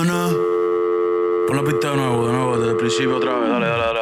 No. Pon la pista de nuevo, desde el principio otra vez. Dale, dale, dale.